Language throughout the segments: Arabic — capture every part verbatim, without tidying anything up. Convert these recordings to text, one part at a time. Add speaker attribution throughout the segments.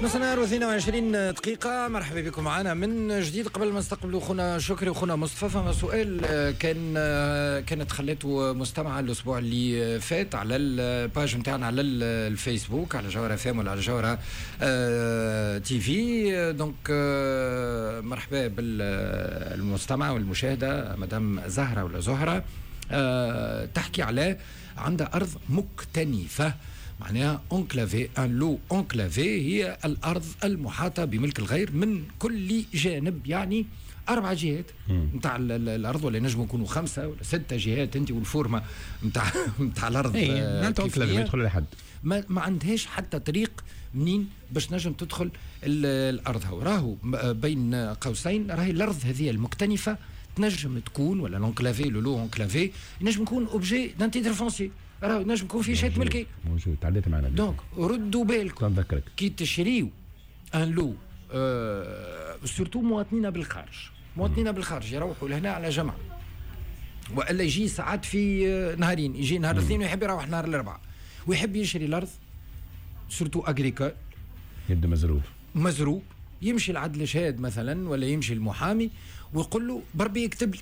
Speaker 1: نص نهار واثنين وعشرين دقيقة. مرحبا بكم معنا من جديد. قبل ما نستقبلوا خونا شكري وخونا مصطفى، فما سؤال كان كانت خليته مستمعة الأسبوع اللي فات على الباج نتاعنا على الفيسبوك على جوهرة فام ولا على جوهرة تي في. دونك مرحبا بالمستمعة والمشاهدة مدام زهرة ولا زهرة، تحكي على عندها أرض مكتنفة، معناها انكلافي. ان لو انكلافي هي الارض المحاطه بملك الغير من كل جانب، يعني اربع جهات نتاع الارض، ولا نجم يكونوا خمسه ولا سته جهات انت والفورمه نتاع نتاع الارض.
Speaker 2: اي انكلافي ما يدخل لحد،
Speaker 1: ما, ما عندهاش حتى طريق منين باش نجم تدخل الارض. هو راهو بين قوسين، راهي الارض هذه المكتنفه تنجم تكون، ولا لونكلافي لو لو انكلافي ينجم يكون اوبجي دان تيتر فونسي، راهو نجم يكون في شهاده ملكيه
Speaker 2: موجود. تعديت معنا
Speaker 1: دونك ردوا بالكم
Speaker 2: نذكرك
Speaker 1: كي تشريو ان لو آه سورتو مواطنين بالخارج، مواطنين بالخارج يروحوا لهنا على جمع، والا يجي ساعات في آه نهارين، يجي نهار الاثنين ويحب يروح نهار الاربعاء ويحب يشري الارض سورتو اغريكول،
Speaker 2: يبدا مزروب
Speaker 1: مزروب يمشي العدل شهاد مثلا ولا يمشي المحامي ويقول له بربي يكتب لي.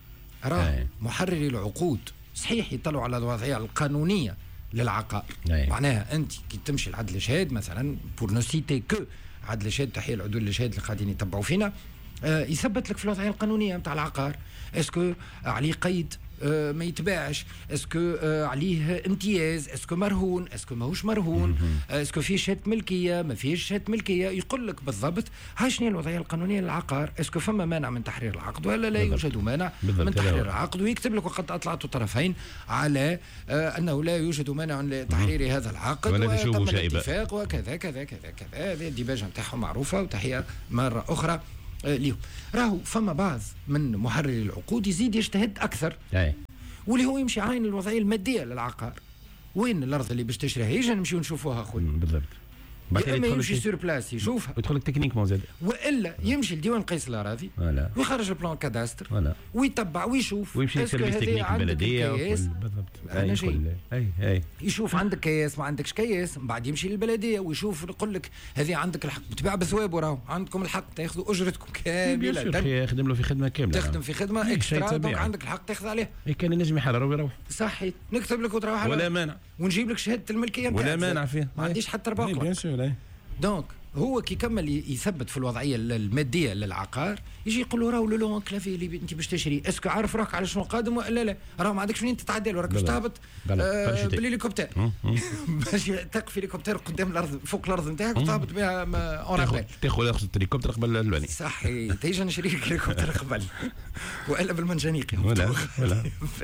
Speaker 1: راه محرري العقود صحيح يطلعوا على الوضعيه القانونيه للعقار.
Speaker 2: أيه.
Speaker 1: معناها انت كي تمشي لعدل شهاد مثلا بور نو سيتي كو عدل شهاد، تحيه العدول للشهاد اللي قاعدين يتبعوا فينا، آه يثبت لك في الوضعيه القانونيه نتاع العقار اسكو عليه قيد آه ما يتباعش، اسكو آه عليه امتياز، اسكو مرهون، اسكو ماهوش مرهون، آه اسكو فيه شهاده ملكيه ما فيش شهاده ملكيه، يقول لك بالضبط هاي شنو الوضعيه القانونيه للعقار، اسكو فما مانع من تحرير العقد ولا لا يوجد مانع من تحرير العقد، ويكتب لك وقد اطلعت الطرفين على آه انه لا يوجد مانع لتحرير هذا العقد وتم الاتفاق وكذا كذا كذا كذا. هذه الديباجه نتاعهم معروفه، وتحيه مره اخرى ليهم. راهو فما بعض من محرري العقود يزيد يجتهد اكثر،
Speaker 2: أي.
Speaker 1: واللي هو يمشي عين الوضعيه الماديه للعقار، وين الارض اللي باش تشريها يجي نمشيو نشوفوها خويا
Speaker 2: بالضبط،
Speaker 1: بعدين يمشي سور بلاس يشوفها
Speaker 2: ويدخل لك تكنيك زاد،
Speaker 1: والا يمشي لديوان قيس الاراضي ويخرج البلان كاداستر ويتبع ويشوف
Speaker 2: ويمشي للسيرفيس تكنيك البلديه
Speaker 1: بالضبط.
Speaker 2: اي اي اي
Speaker 1: يشوف عندك كياس ما عندكش كياس، من بعد يمشي للبلديه ويشوف يقول لك هذه عندك الحق بتبيع بثواب، وراهو عندكم الحق تاخذوا اجرتكم كامله،
Speaker 2: يخدم له في خدمه كامله،
Speaker 1: تخدم في خدمه اكسترا، دونك عندك الحق تاخذ عليها.
Speaker 2: اي كان ينجم يحرر ويروح
Speaker 1: صحيح، نكتب لك وتروح
Speaker 2: ولا مانع،
Speaker 1: ونجيب لك شهاده الملكيه
Speaker 2: ولا مانع فيه،
Speaker 1: ما عنديش حتى رباق.
Speaker 2: بيان سور.
Speaker 1: دونك هو كي كمل يثبت في الوضعيه الماديه للعقار، يجي يقول له راهو لو انكلافي اللي انت باش تشري اسكو عارف روحك على شنو قادم ولا لا، راهو ما عندكش منين تتعدل، وراك باش تهبط آه بالهليكوبتر باش تقف في هليكوبتر قدام الارض فوق الارض نتاعك وتهبط بها اون
Speaker 2: تاخذ الهليكوبتر قبل الواني.
Speaker 1: صحيح، تيجي نشري لك الهليكوبتر قبل ولا بالمنجنيقي
Speaker 2: ولا ولا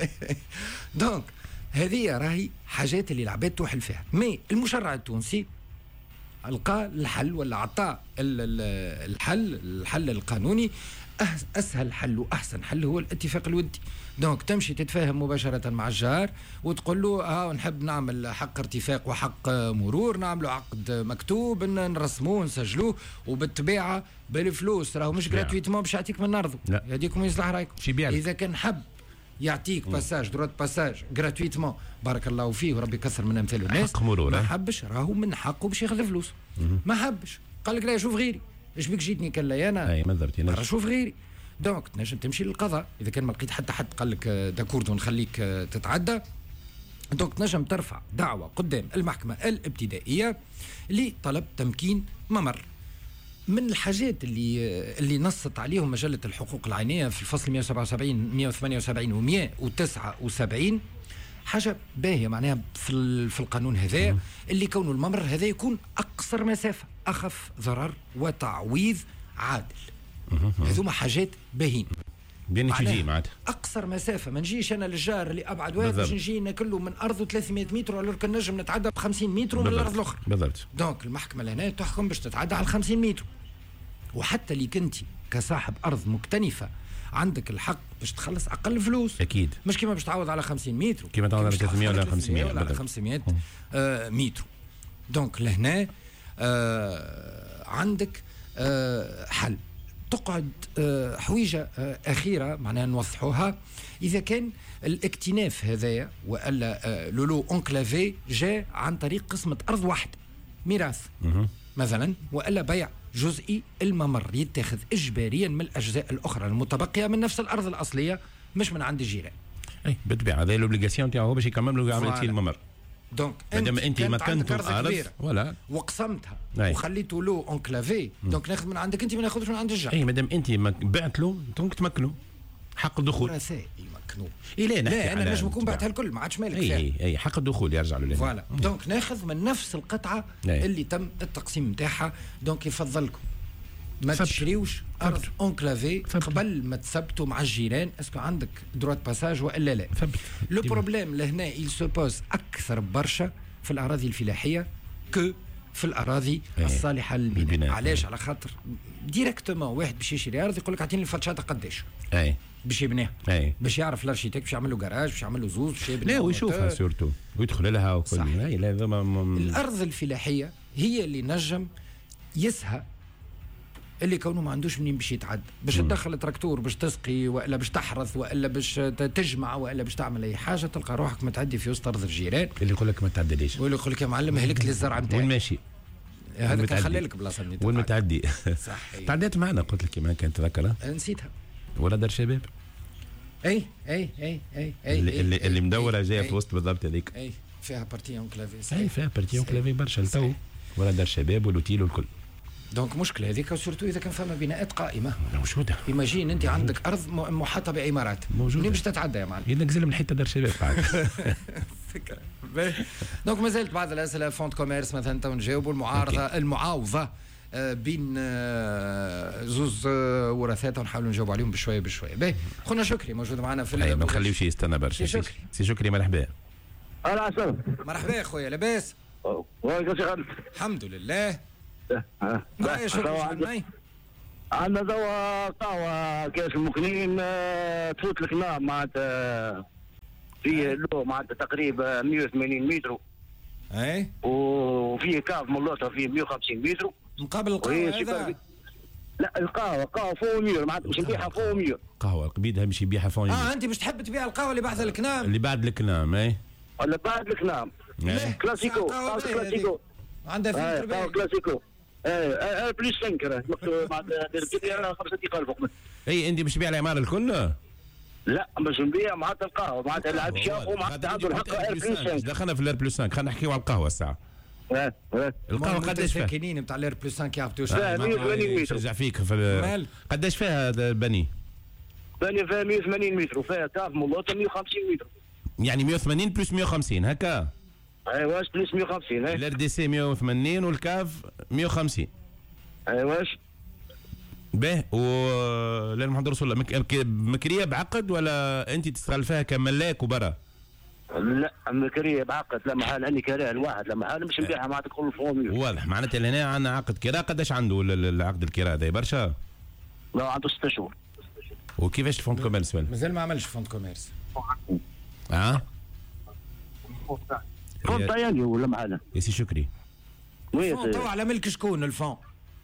Speaker 1: دونك هذه راهي حاجات اللي العباد توحل فيها. مي المشرع التونسي القى الحل ولا عطى الحل الحل القانوني، اسهل حل واحسن حل هو الاتفاق الودي. دونك تمشي تتفاهم مباشره مع الجار وتقول له اه نحب نعمل حق ارتفاق وحق مرور، نعملوا عقد مكتوب نرسموه نسجلوه وبالطبيعه بالفلوس، راهو مش جراتويتمون باش يعطيك من ارضه، هذيكم يصلح رايكم. اذا كان حب يعطيك باساج دروت باساج جراتويتمون بارك الله فيه وربي يكثر من امثال الناس، ما حبش راهو من حقه باش ياخذ فلوس، ما حبش قال لك لا شوف غيري، ايش بك جيتني كلا انا
Speaker 2: اي ما ضربتي
Speaker 1: نجم شوف غيري. دونك تنجم تمشي للقضاء اذا كان ما لقيت حتى حد قال لك داكورد ونخليك تتعدى، دونك تنجم ترفع دعوه قدام المحكمه الابتدائيه لطلب تمكين ممر. من الحاجات اللي اللي نصت عليهم مجله الحقوق العينيه في الفصل مئة وسبعة وسبعين مئة وثمانية وسبعين ومئة وتسعة وسبعين حاجه باهيه معناها في في القانون هذا، اللي كونه الممر هذا يكون اقصر مسافه، اخف ضرر وتعويض عادل. هذوما حاجات باهين
Speaker 2: بين تجي معناتها
Speaker 1: اقصر مسافه، ما نجيش انا للجار اللي ابعد واحد باش نجي ناكله من ارضه ثلاثمئة متر، ولا كان نجم نتعدى ب خمسين متر من الارض الاخرى
Speaker 2: بالضبط.
Speaker 1: دونك المحكمه لهنا تحكم باش تتعدى على خمسين متر، وحتى اللي كنت كصاحب ارض مكتنفه عندك الحق باش تخلص اقل فلوس
Speaker 2: اكيد،
Speaker 1: مش كيما باش تعوض على خمسين متر،
Speaker 2: كيما تعوض على ثلاثمئة ولا خمسمئة
Speaker 1: ولا على خمسمئة آه متر. دونك لهنا آه عندك آه حل. تقعد آه حويجه آه اخيره معناها نوضحوها، اذا كان الاكتناف هذايا والا آه لولو انكلافي جاء عن طريق قسمه ارض واحده ميراث، مثلا، والا بيع جزئي الممر يتخذ اجباريا من الاجزاء الاخرى المتبقيه من نفس الارض الاصليه، مش من عند الجيران.
Speaker 2: اي بالطبيعه هذا لوبليغاسيون تاعو باش يكمل له عمليه الممر.
Speaker 1: دونك
Speaker 2: مادام انت مكنتم ارض ولا
Speaker 1: وقسمتها
Speaker 2: أي.
Speaker 1: وخليته له اونكلافي، دونك ناخذ من عندك انت، ما ناخذش من عند الجار.
Speaker 2: اي مادام انت بعت له دونك تمكنوا حق الدخول.
Speaker 1: ورثاء يمكنوه.
Speaker 2: اي لا
Speaker 1: لا انا نجم نكون بعتها الكل، ما عادش مالك فيها.
Speaker 2: اي اي حق الدخول يرجع له.
Speaker 1: فوالا دونك ناخذ من نفس القطعه أي. اللي تم التقسيم نتاعها. دونك يفضلكم ما تشريوش ارض اونكلافي قبل ما تثبتوا مع الجيران اسكو عندك دروت باساج والا لا. لو بروبليم لهنا يل سو بوز اكثر برشا في الاراضي الفلاحيه كو في الاراضي أيه. الصالحه للبناء. علاش؟ على خاطر ديريكتومون واحد باش يشري ارض يقول لك اعطيني الفاتشاته قداش
Speaker 2: اي
Speaker 1: باش يبنيها،
Speaker 2: اي
Speaker 1: باش يعرف الارشيتيك باش يعمل له جراج، باش يعمل له زوز، باش
Speaker 2: لا ويشوفها سورتو ويدخل لها وكل. اي لا م...
Speaker 1: الارض الفلاحيه هي اللي نجم يسهى اللي كونه ما عندوش منين باش يتعدى، باش تدخل تراكتور باش تسقي والا باش تحرث والا باش تجمع والا باش تعمل اي حاجه، تلقى روحك متعدي في وسط ارض الجيران.
Speaker 2: اللي يقول لك ما تعديش،
Speaker 1: واللي يقول لك يا معلم هلكت لي الزرع نتاعي.
Speaker 2: وين ماشي؟
Speaker 1: هذا كان خلي لك بلاصه اللي
Speaker 2: وين متعدي.
Speaker 1: صحيح.
Speaker 2: تعديت معنا قلت لك ما كانت تذكرها؟
Speaker 1: نسيتها.
Speaker 2: ولا دار شباب؟
Speaker 1: اي اي اي اي اي
Speaker 2: اللي, اللي, اللي مدوره جايه في وسط بالضبط هذيك.
Speaker 1: اي فيها بارتي اونكلافي.
Speaker 2: اي فيها بارتي اونكلافي برشا لتو. ولا دار شباب والوتيل والكل.
Speaker 1: دونك مشكله هذيك، وسورتو اذا كان فما بناءات قائمه
Speaker 2: موجوده.
Speaker 1: ايماجين انت عندك ارض محاطه بعمارات
Speaker 2: موجوده
Speaker 1: باش تتعدى يا معلم.
Speaker 2: ينك زلم الحته دار شباب قاعد.
Speaker 1: فكره. دونك ما زالت بعض الاسئله فونت كوميرس مثلا تو نجاوبوا المعارضه المعاوضه بين زوز ورثات ونحاولوا نجاوبوا عليهم بشويه بشويه. باهي خونا شكري موجود معنا في
Speaker 2: ما نخليوش يستنى برشا.
Speaker 1: سي شكري.
Speaker 2: سي شكري مرحبا.
Speaker 3: اهلا عسلامة.
Speaker 1: مرحبا يا خويا لاباس؟
Speaker 3: وين شي خالد؟
Speaker 1: الحمد لله.
Speaker 3: اه
Speaker 1: يا شكري
Speaker 3: عندنا دوا قهوه كاس المكنين تفوت لك معناتها فيه له معناتها تقريبا مئة وثمانين متر.
Speaker 1: اي
Speaker 3: وفيه كاف ملوطه فيه مئة وخمسين متر
Speaker 1: مقابل القهوه هذا.
Speaker 3: لا القهوه قهوه فوق مية معناتها باش نبيعها فوق مية.
Speaker 2: قهوه قبيدها باش يبيعها فوق مية.
Speaker 1: اه انت باش تحب تبيع القهوه اللي بعد الكنام؟
Speaker 2: اللي بعد الكنام اي
Speaker 3: ولا بعد الكنام كلاسيكو. قهوه كلاسيكو
Speaker 1: عندها فلتر باهي.
Speaker 3: قهوه كلاسيكو ايه بليس خمسة معناتها خمسة دقائق فوق.
Speaker 2: اي انت باش تبيع العماره الكل؟
Speaker 3: لا باش نبيع معناتها القهوه معناتها العب شافوا معناتها عنده الحق اير بلس خمسة.
Speaker 2: دخلنا في الاير بلس خمسة، خلينا نحكيو على القهوه الساعه.
Speaker 3: اه اه
Speaker 2: القهوه قداش فيها؟
Speaker 1: الساكنين نتاع الاير بلس خمسة يعطيوش
Speaker 3: مئة وثمانين متر.
Speaker 2: نشجع فيك في قداش فيها بني؟
Speaker 3: بني فيها مئة وثمانين متر وفيها كاف ملوطه مئة وخمسين متر.
Speaker 2: يعني مئة وثمانين بلس مئة وخمسين هكا؟
Speaker 3: ايواش بلس مئة وخمسين. اي
Speaker 2: الار دي سي مئة وثمانين والكاف مئة وخمسين.
Speaker 3: ايواش
Speaker 2: باهي. و لا محمد رسول الله مكريه بعقد ولا انت تستغل فيها كملاك وبرا؟
Speaker 3: لا مكريه بعقد. لا محال عندي كراء الواحد، لا محال مش نبيعها معناتها كل فومي.
Speaker 2: واضح معناتها هنا عندنا عقد كراء. قداش عنده العقد الكراء هذا برشا؟
Speaker 3: لا عنده ستة شهور.
Speaker 2: وكيفاش الفوند كوميرس؟
Speaker 1: مازال ما عملش فوند كوميرس.
Speaker 2: اه
Speaker 3: فوند طياني ولا محال
Speaker 2: يا سي شكري.
Speaker 1: الفون تو على ملك شكون الفون؟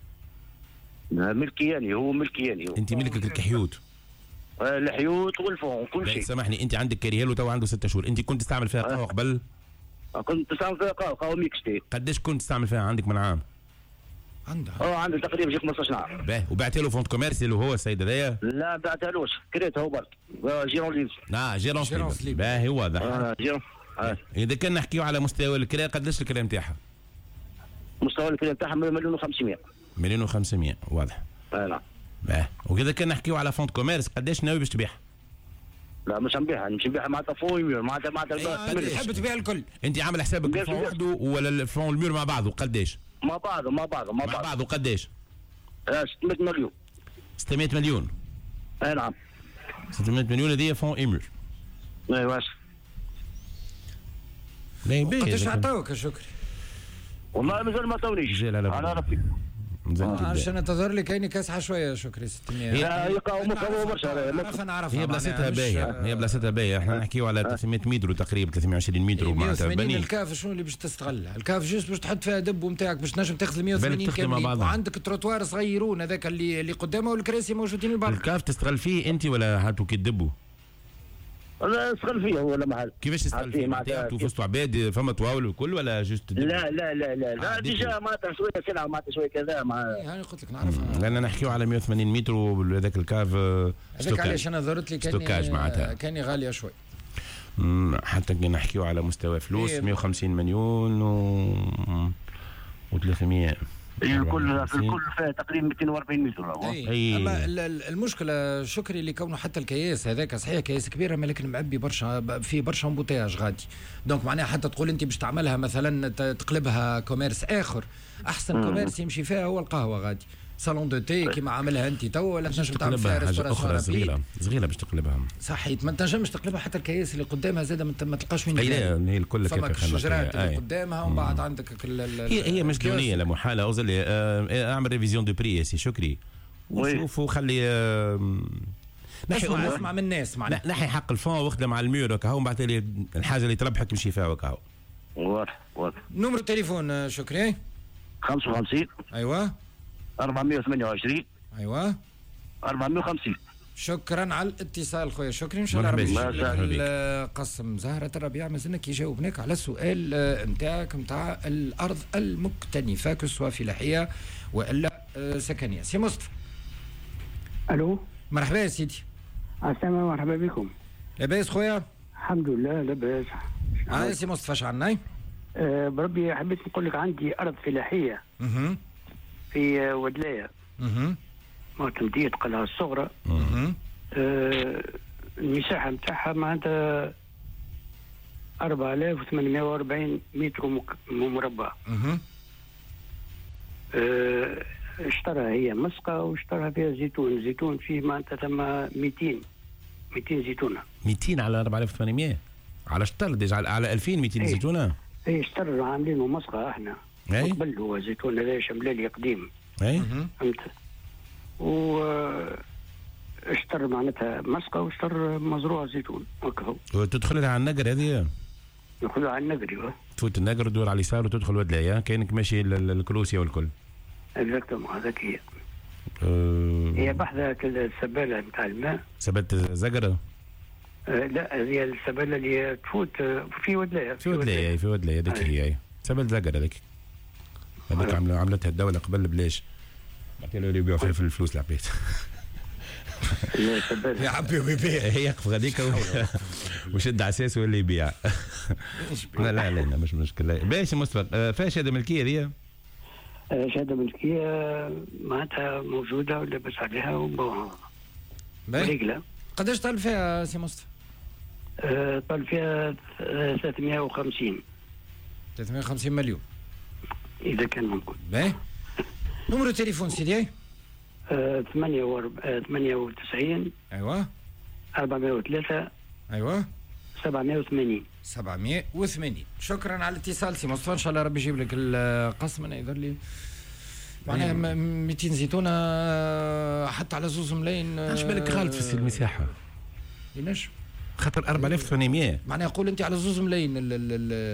Speaker 3: ملكياني هو ملكياني هو.
Speaker 2: انت ملكك الكحيوت؟
Speaker 3: آه الحيوت والفون كل شيء.
Speaker 2: سامحني انت عندك كريهال وتو عنده ستة شهور، انت كنت تستعمل فيها قهوه قبل؟
Speaker 3: كنت تستعمل فيها قهوه قهوه ميكستي.
Speaker 2: قداش كنت تستعمل فيها عندك من عام؟
Speaker 1: عندها
Speaker 3: اه عنده تقريبا شي خمسطاش عام.
Speaker 2: باهي وبعت له فوند كوميرسي اللي هو السيد هذايا؟
Speaker 3: لا بعتهالوش كريتها هو برك جيرون ليبس.
Speaker 2: اه جيرون ليبس. باهي واضح.
Speaker 3: اه جيرون. آه.
Speaker 2: اذا كان نحكيو على مستوى الكرا قداش الكرا نتاعها؟
Speaker 3: مستوى الكرا نتاعها مليون وخمسمائة.
Speaker 2: مليون وخمسمائة واضح.
Speaker 3: اه نعم.
Speaker 2: باهي وإذا كان نحكيو على فوند كوميرس قداش ناوي باش تبيعها؟
Speaker 3: لا مش نبيعها مش نبيعها معناتها فوق الميور معناتها معناتها
Speaker 1: تحب تبيع الكل.
Speaker 2: انت عامل حسابك الفون وحده ولا الفون الميور مع بعضه قداش؟
Speaker 3: مع بعضه مع بعضه مع
Speaker 2: بعضه. مع بعضه قداش؟
Speaker 3: ستمائة مليون.
Speaker 2: ستمائة مليون.
Speaker 3: اي نعم.
Speaker 2: ستمائة مليون هذه فون ايمور.
Speaker 3: ايواش.
Speaker 1: قداش عطاوك يا شكري؟
Speaker 3: والله مازال ما عطاونيش. انا رفيق.
Speaker 1: عشان انا تظهر لي كايني كاسحه شويه شكري ستمائة.
Speaker 3: هي قهوه مكروه برشا.
Speaker 1: نعرفها نعرفها.
Speaker 2: هي بلاصتها باهيه هي بلاصتها باهيه. احنا نحكيو على ثلاثمائة متر تقريبا ثلاثمائة وعشرين متر معناتها بني.
Speaker 1: الكاف شنو اللي باش تستغلها؟ الكاف جوست باش تحط فيها دب نتاعك باش تنجم تاخذ مئة وثمانين كاملين. وعندك التروتوار صغيرون هذاك اللي اللي قدامه والكراسي موجودين البرا.
Speaker 2: الكاف تستغل فيه انت ولا هاتوا كي تدبوا؟
Speaker 3: لا استغل فيه هو ولا محل.
Speaker 2: كيفاش تستغل فيه؟ معناتها في وسط عباد فما طواول والكل ولا جوست؟
Speaker 3: لا لا لا لا لا ديجا معناتها شويه سلعه معناتها شويه كذا مع
Speaker 1: يعني قلت لك نعرفها.
Speaker 2: لان نحكيو على مئة وثمانين متر وهذاك الكاف
Speaker 1: هذاك علاش انا ظهرت لي
Speaker 2: كاني معناتها
Speaker 1: كاني غاليه شوي.
Speaker 2: حتى كي نحكيو على مستوى فلوس مئة وخمسين مليون و و300
Speaker 3: الكل في الكل فيها تقريبا مئتين وأربعين متر.
Speaker 1: اي اما المشكله شكري اللي كونه حتى الكياس هذاك صحيح كياس كبيره ولكن معبي برشا في برشا امبوتياج غادي. دونك معناها حتى تقول انت باش تعملها مثلا تقلبها كوميرس اخر احسن كوميرس يمشي فيها هو القهوه غادي صالون دو تي كيما عاملها انت تو ولا تنجم تعمل فيها
Speaker 2: حاجه اخرى صغيره صغيره باش تقلبها
Speaker 1: صحيت. ما تنجمش تقلبها حتى الكياس اللي قدامها زاده ما تلقاش وين.
Speaker 2: اي لا هي الكل
Speaker 1: كيف الشجرات اللي قدامها ومن بعد عندك
Speaker 2: هي هي مش دونيه لا محاله. اوزل اعمل ريفيزيون دو بري يا سي شكري وشوف وخلي
Speaker 1: نحي اسمع من الناس معناها
Speaker 2: نحي حق الفون واخدم على الميور هكا هو بعد لي الحاجه اللي تربحك تمشي فيها هكا.
Speaker 3: واضح واضح.
Speaker 1: نمرو تليفون شكري
Speaker 3: خمسة وخمسين
Speaker 1: ايوه
Speaker 3: أربعمئة وثمانية وعشرين
Speaker 1: ايوه
Speaker 3: أربعمئة وخمسين.
Speaker 1: شكرا على الاتصال خويا شكري. ان شاء الله ربي قسم زهرة الربيع مازلنا كي جاوبناك على السؤال نتاعك نتاع الارض المكتنفه كسوا فلاحيه والا سكنيه. سي مصطفى.
Speaker 4: الو
Speaker 1: مرحبا يا سيدي.
Speaker 4: السلام مرحبا بكم.
Speaker 1: لاباس خويا؟
Speaker 4: الحمد لله لاباس.
Speaker 1: اه سي مصطفى شعلنا
Speaker 4: أه بربي حبيت نقول لك عندي ارض فلاحيه
Speaker 1: اها
Speaker 4: في ودلايه
Speaker 1: اها
Speaker 4: معتمديه قلعه الصغرى.
Speaker 1: اها
Speaker 4: أه المساحه نتاعها معناتها أربعة آلاف وثمانمئة وأربعين متر مربع.
Speaker 1: اها
Speaker 4: أه اشتراها هي مسقه واشتراها فيها زيتون. زيتون فيه معناتها ثم مئتين مئتين زيتونه.
Speaker 2: مئتين على أربعة آلاف وثمانمئة على شطر ديجا على ألفين ومئتين
Speaker 4: ايه
Speaker 2: زيتونه.
Speaker 4: اي اشتر عاملينه مسقه احنا قبل هو زيتون هذا شملالي قديم.
Speaker 2: اي
Speaker 4: فهمت. و اشتر معناتها مسقه واشتر مزروع زيتون هكا هو.
Speaker 2: وتدخل على النقر هذه؟
Speaker 4: ندخلوا على النقر.
Speaker 2: تفوت النقر تدور على اليسار وتدخل ودلايه كانك ماشي الكروسيا والكل.
Speaker 4: اكزاكتومون هذاك هي.
Speaker 2: أه
Speaker 4: هي بحذا السباله نتاع الماء.
Speaker 2: سبالة زقرة؟
Speaker 4: أه لا هي السباله اللي تفوت في ودلايه.
Speaker 2: في ودلايه في ودلايه هذيك هي سبالة زقرة هذيك. هذيك عملتها الدوله قبل بلاش. بعدين اللي يبيعوا فيها في الفلوس العباد.
Speaker 1: يا عبي ويبيع
Speaker 2: يقف غاديك وشد عساس ولا يبيع. لا لا لا مش مشكله. باش مصطفى فيها شهاده ملكيه هي؟
Speaker 4: شهاده ملكيه معناتها موجوده ولابس عليها ومبوعه.
Speaker 1: باهي. قداش طال فيها سي مصطفى؟
Speaker 4: أه طال فيها ثلاثمئة وخمسين.
Speaker 1: ثلاثمئة وخمسين مليون
Speaker 4: اذا كان ممكن.
Speaker 1: باهي. نمرو تليفون سيدي؟
Speaker 4: أه ثمانية وتسعين
Speaker 1: ايوه
Speaker 4: أربعمئة وثلاثة
Speaker 1: ايوه
Speaker 4: سبعمئة وثمانين.
Speaker 1: سبعمئة وثمانين. شكرا على الاتصال سي مصطفى. ان شاء الله ربي يجيب لك القسم. انا يظهر لي معناها مئتين زيتونه حتى على زوز ملايين.
Speaker 2: اش بالك غالط في المساحه؟
Speaker 1: ليش؟
Speaker 2: خاطر أربعة آلاف وثمانمئة
Speaker 1: معناها يقول انت على زوز ملايين ال ال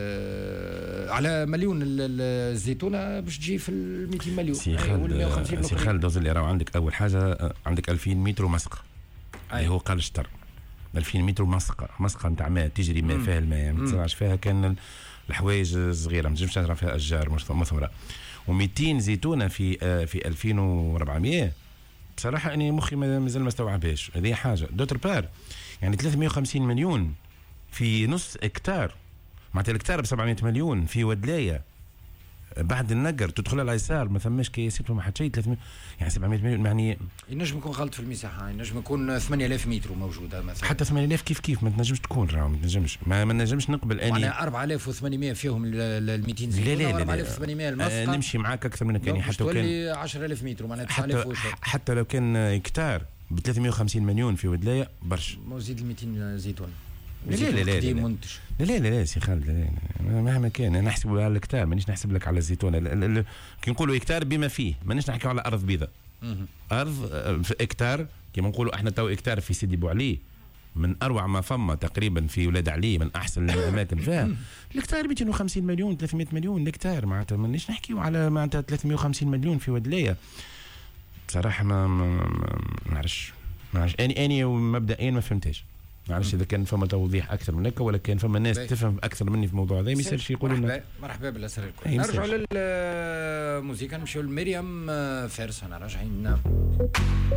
Speaker 1: ال على مليون الزيتونه باش تجي في ال مئتين مليون.
Speaker 2: سي خالد سي خالد اللي راهو عندك اول حاجه عندك ألفين متر مسقه اللي هو قال اشتر ألفين متر مسقه مسقه نتاع ماء تجري ما فيها الماء ما تزرعش فيها كان الحوايج صغيره ما تنجمش تزرع فيها اشجار مش مثمره. ومئتين زيتونه في في ألفين وأربعمئة بصراحه اني مخي مازال ما استوعبهاش. هذه حاجه. دوتر بار يعني ثلاثمئة وخمسين مليون في نص هكتار معناتها الهكتار ب سبعمئة مليون في ودلايه بعد النقر تدخل على اليسار ما ثماش كياسات وما حتى شيء ثلاثمئة يعني سبعمئة مليون. يعني
Speaker 1: ينجم يكون غلط في المساحه. ينجم يكون ثمانية آلاف متر موجوده مثلا.
Speaker 2: حتى ثمانية آلاف كيف كيف ما تنجمش تكون راهو ما تنجمش ما, ما نجمش نقبل اني
Speaker 1: معناها أربعة آلاف وثمانمئة فيهم ال مئتين زيتونه.
Speaker 2: لا لا لا
Speaker 1: أربعة آلاف وثمانمئة المسقه.
Speaker 2: آه نمشي معاك اكثر من كان حتى
Speaker 1: كان عشرة آلاف متر معناها تسعة آلاف وشوي.
Speaker 2: حتى لو كان هكتار ب ثلاثمئة وخمسين مليون في ودلايه برشا.
Speaker 1: موزيد ال مئتين زيتونه.
Speaker 2: لا لا لا لا
Speaker 1: منتج.
Speaker 2: لا لا لا سي خالد لا لا مهما كان انا نحسب على الهكتار مانيش نحسب لك على الزيتونه. كي نقولوا هكتار بما فيه مانيش نحكيو على ارض بيضاء. ارض في هكتار كيما نقولوا احنا تو هكتار في سيدي بوعلي من اروع ما فما تقريبا في ولاد علي من احسن الاماكن فيها. الهكتار مئتين وخمسين مليون ثلاثمئة مليون الهكتار معناتها مانيش نحكيو على معناتها ثلاثمئة وخمسين مليون في ودلايه. بصراحه ما ما نعرفش ما نعرفش اني اني مبدئيا ما فهمتهاش. معلش اذا كان فما توضيح اكثر من هكا ولا كان فما ناس تفهم اكثر مني في الموضوع هذا ما يصيرش يقولوا
Speaker 1: لنا. مرحبا بالاسرار الكل. نرجعوا للموسيقى نمشيو لمريم فارس. انا راجعين